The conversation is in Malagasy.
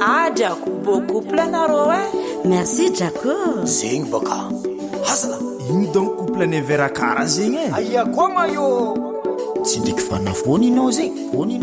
Jaco, beaucoup planareo merci Jaco. Zegny baka hazana iny donc couple ne vera kara zegny aya koa ma io tsy ndriky fanafony inao zegny fony